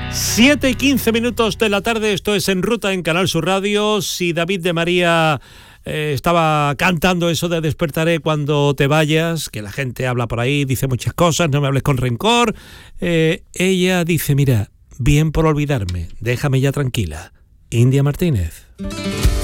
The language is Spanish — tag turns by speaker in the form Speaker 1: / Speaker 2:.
Speaker 1: 7:15 de la tarde, esto es En Ruta en Canal Sur Radio. Si David de María estaba cantando eso de despertaré cuando te vayas, que la gente habla por ahí, dice muchas cosas, no me hables con rencor, ella dice, mira, bien por olvidarme, déjame ya tranquila. India Martínez.